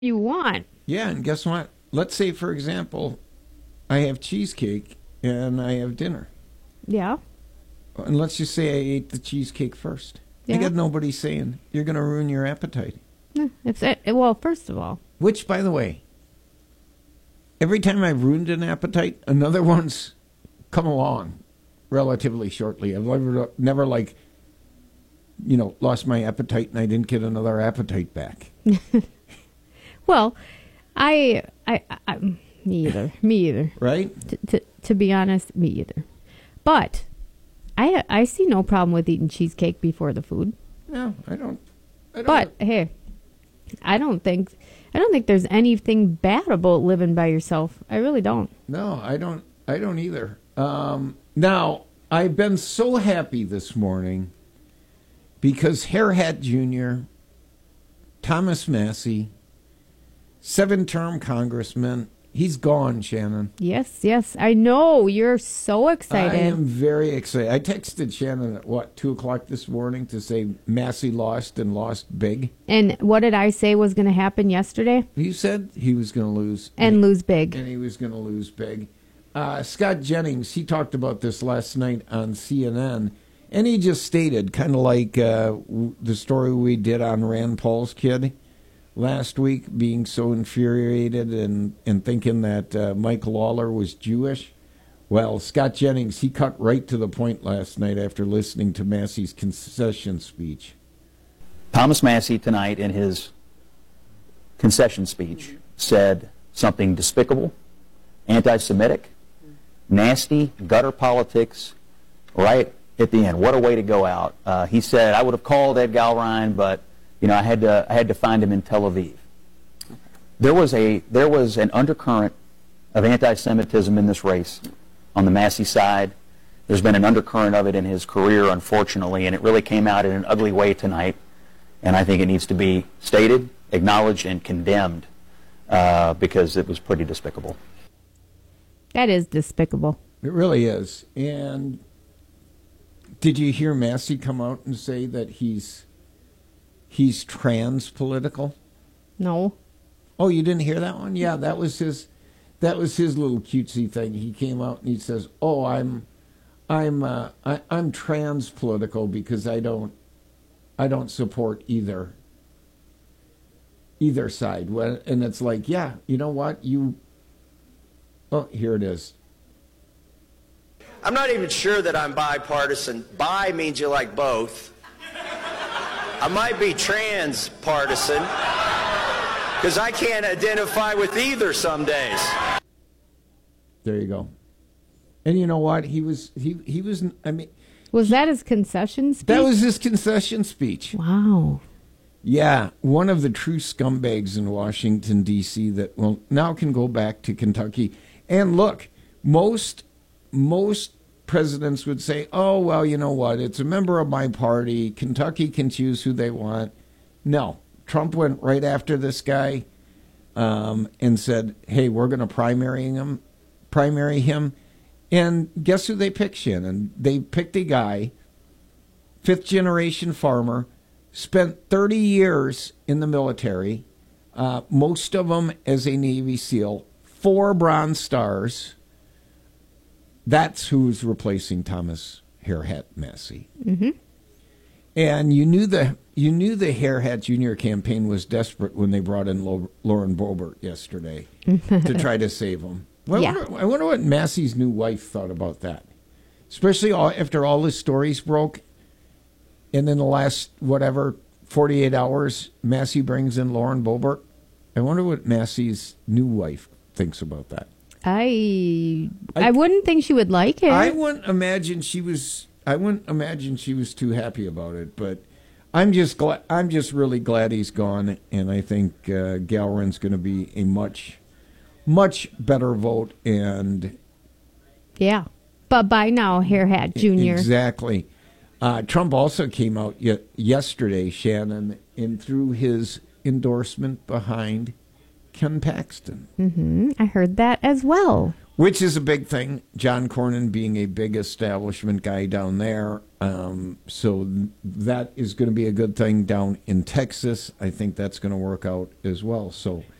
you want. Yeah, and guess what? Let's say, for example, I have cheesecake and I have dinner. Yeah. And let's just say I ate the cheesecake first. Yeah. I got nobody saying, you're going to ruin your appetite. Well, first of all. Which, by the way, every time I've ruined an appetite, another one's come along relatively shortly. I've never lost my appetite and I didn't get another appetite back. Well, me either. Right? To be honest, me either. But I see no problem with eating cheesecake before the food. No, I don't. But hey, I don't think there's anything bad about living by yourself. I really don't. No, I don't either. Now, I've been so happy this morning because Hairhat Jr., Thomas Massie, 7-term congressman, he's gone, Shannon. Yes, I know. You're so excited. I am very excited. I texted Shannon at 2 o'clock this morning to say Massie lost and lost big. And what did I say was going to happen yesterday? You said he was going to lose. And lose big. And he was going to lose big. Scott Jennings, he talked about this last night on CNN, and he just stated, kind of like the story we did on Rand Paul's kid last week, being so infuriated and thinking that Mike Lawler was Jewish. Well, Scott Jennings, he cut right to the point last night after listening to Massie's concession speech. Thomas Massie tonight in his concession speech said something despicable, anti-Semitic, nasty, gutter politics, right at the end. What a way to go out. He said, I would have called Ed Galrine, but I had to find him in Tel Aviv. There was an undercurrent of anti-Semitism in this race on the Massie side. There's been an undercurrent of it in his career, unfortunately, and it really came out in an ugly way tonight. And I think it needs to be stated, acknowledged, and condemned because it was pretty despicable. That is despicable. It really is. And did you hear Massie come out and say that he's trans political? No. Oh, you didn't hear that one? Yeah, that was his little cutesy thing. He came out and he says, "Oh, I'm trans political because I don't support either side." And it's like, yeah, you know what? Oh, here it is. I'm not even sure that I'm bipartisan. Bi means you like both. I might be trans-partisan because I can't identify with either some days. There you go. And you know what? He was. I mean, was that his concession speech? That was his concession speech. Wow. Yeah, one of the true scumbags in Washington, D.C. that now can go back to Kentucky. And look, most presidents would say, oh, well, you know what? It's a member of my party. Kentucky can choose who they want. No. Trump went right after this guy and said, hey, we're going to primary him. And guess who they picked, Shannon? They picked a guy, fifth-generation farmer, spent 30 years in the military, most of them as a Navy SEAL, 4 Bronze Stars. That's who's replacing Thomas Hairhat Massie. Mm-hmm. And you knew the Hairhat Jr. campaign was desperate when they brought in Lauren Boebert yesterday to try to save him. Well, yeah. I wonder what Massie's new wife thought about that, especially after all his stories broke. And in the last, 48 hours, Massie brings in Lauren Boebert. I wonder what Massie's new wife thinks about that. I wouldn't think she would like it. I wouldn't imagine she was too happy about it. But I'm just really glad he's gone, and I think Galrin's going to be a much, much better vote. And yeah, but by now, Hairhat Jr. Exactly. Trump also came out yesterday, Shannon, and threw his endorsement behind Ken Paxton. I heard that as well. Which is a big thing. John Cornyn being a big establishment guy down there. So that is going to be a good thing down in Texas. I think that's going to work out as well. So